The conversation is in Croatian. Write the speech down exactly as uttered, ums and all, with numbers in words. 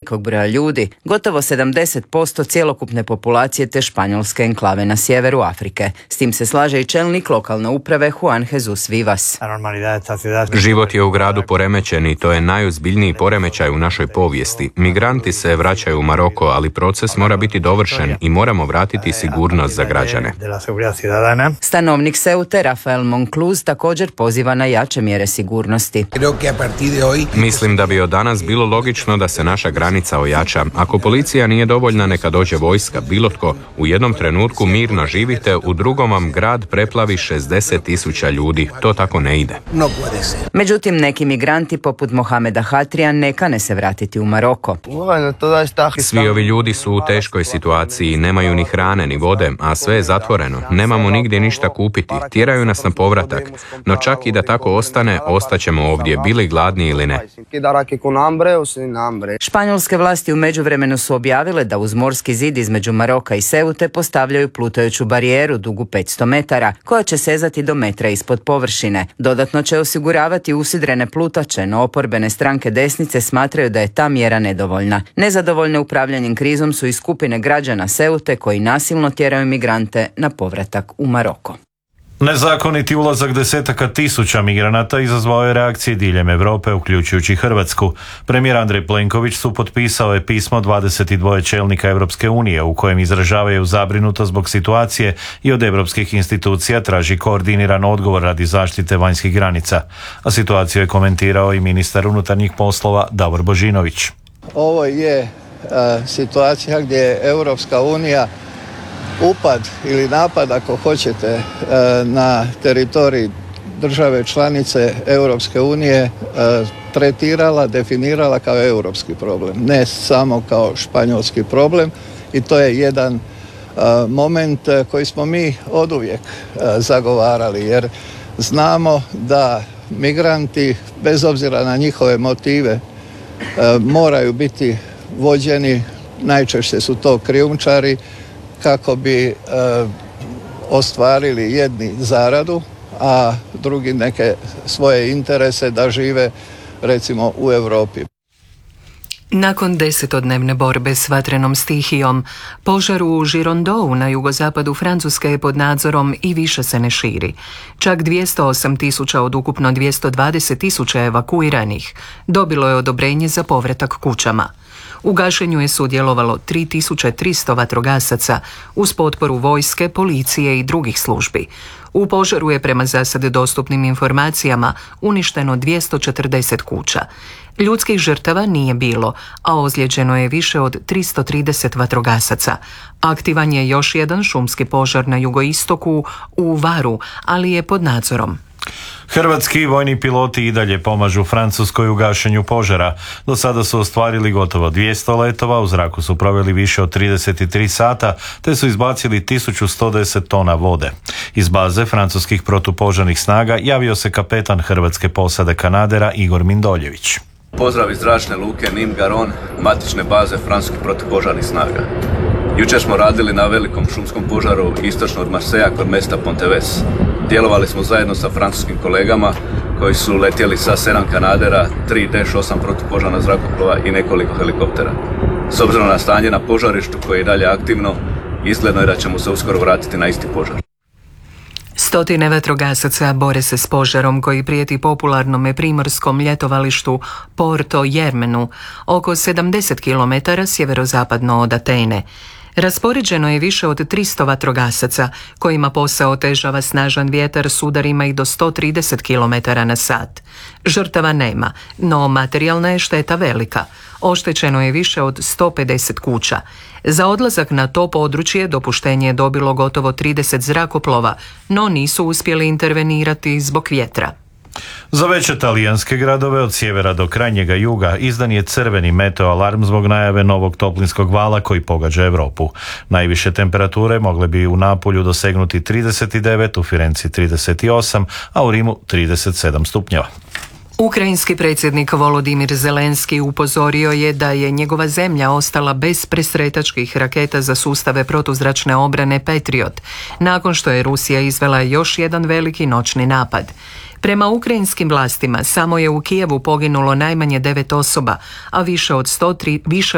velikog broja ljudi, gotovo sedamdeset posto cjelokupne populacije te španjolske enklave na sjeveru Afrike. S tim se slaže i čelnik lokalne uprave Juan Jesus Vivas. Život je u gradu poremećen i to je najozbiljniji poremećaj u našoj povijesti. Migranti se vraćaju u Maroko, ali proces mora biti dovršen i moramo vratiti sigurnost za građane. Stanovnik Seute Rafael Moncluz također poziva na jače mjere sigurnosti. Mislim da bi od danas bilo logično da se naša granica ojača. Ako policija nije dovoljna, neka dođe vojska, bilo tko. U jednom trenutku mirno živite, u drugom vam grad preplavi šezdeset tisuća ljudi. To tako ne ide. Međutim, neki migranti poput Mohameda Hatrija ne kane se vratiti u Maroko. Svi ovi ljudi su u teškoj situaciji, nemaju ni hrane ni vode, a sve je zatvoreno. Nemamo nigdje ništa kupiti, tjeraju nas na povratak. No čak i da tako ostane, ostaćemo ovdje, bili gladni ili ne. Španjolske vlasti u međuvremenu su objavile da uz morski zid između Maroka i Seute postavljaju plutajuću barijeru dugu petsto metara, koja će sezati do metra ispod površine. Dodatno će osiguravati usidrene plutače, no oporbene stranke desnice smatraju da je ta mjera nedovoljna. Nezadovoljne upravljanjem krizom su i skupine građana Seute koji nasilno tjeraju migrante na povratak u Maroko. Nezakoniti ulazak desetaka tisuća migranata izazvao je reakcije diljem Europe, uključujući Hrvatsku. Premijer Andrej Plenković su potpisao je pismo dvadeset dva čelnika Europske unije u kojem izražavaju zabrinutost zbog situacije i od europskih institucija traži koordiniran odgovor radi zaštite vanjskih granica. A situaciju je komentirao i ministar unutarnjih poslova Davor Božinović. Ovo je uh, situacija gdje je Europska unija upad ili napad, ako hoćete, na teritorij države članice Europske unije tretirala, definirala kao europski problem, ne samo kao španjolski problem, i to je jedan moment koji smo mi oduvijek zagovarali, jer znamo da migranti, bez obzira na njihove motive, moraju biti vođeni, najčešće su to krijumčari, kako bi e, ostvarili jedni zaradu, a drugi neke svoje interese da žive recimo u Europi. Nakon desetodnevne borbe s vatrenom stihijom, požar u Girondou na jugozapadu Francuske je pod nadzorom i više se ne širi. Čak dvjesto osam tisuća od ukupno dvjesto dvadeset tisuća evakuiranih dobilo je odobrenje za povratak kućama. U gašenju je sudjelovalo tri tisuće tristo vatrogasaca uz potporu vojske, policije i drugih službi. U požaru je prema zasad dostupnim informacijama uništeno dvjesto četrdeset kuća. Ljudskih žrtava nije bilo, a ozlijeđeno je više od tristo trideset vatrogasaca. Aktivan je još jedan šumski požar na jugoistoku u Varu, ali je pod nadzorom. Hrvatski vojni piloti i dalje pomažu Francuskoj u gašenju požara. Do sada su ostvarili gotovo dvjesto letova, u zraku su proveli više od trideset tri sata, te su izbacili tisuću sto deset tona vode. Iz baze francuskih protupožarnih snaga javio se kapetan hrvatske posade Kanadera Igor Mindoljević. Pozdrav iz zračne luke Nîmes Garonne, matične baze francuskih protupožarnih snaga. Jučer smo radili na velikom šumskom požaru istočno od Marseja kod mesta Ponteves. Djelovali smo zajedno sa francuskim kolegama koji su letjeli sa sedam Kanadera, tri D osam protupožarna zrakoplova i nekoliko helikoptera. S obzirom na stanje na požarištu koje je dalje aktivno, izgledno je da ćemo se uskoro vratiti na isti požar. Stotine vatrogasaca bore se s požarom koji prijeti popularnom primorskom ljetovalištu Porto Jermenu, oko sedamdeset kilometara sjeverozapadno od Atene. Raspoređeno je više od tristo vatrogasaca, kojima posao otežava snažan vjetar s udarima i do sto trideset kilometara na sat. Žrtava nema, no materijalna je šteta velika. Oštećeno je više od sto pedeset kuća. Za odlazak na to područje dopuštenje je dobilo gotovo trideset zrakoplova, no nisu uspjeli intervenirati zbog vjetra. Za veće talijanske gradove od sjevera do krajnjega juga izdan je crveni meteoalarm zbog najave novog toplinskog vala koji pogađa Europu. Najviše temperature mogle bi u Napulju dosegnuti trideset devet, u Firenci trideset osam, a u Rimu trideset sedam stupnjeva. Ukrajinski predsjednik Volodimir Zelenski upozorio je da je njegova zemlja ostala bez presretačkih raketa za sustave protuzračne obrane Patriot, nakon što je Rusija izvela još jedan veliki noćni napad. Prema ukrajinskim vlastima samo je u Kijevu poginulo najmanje devet osoba, a više od sto tri, više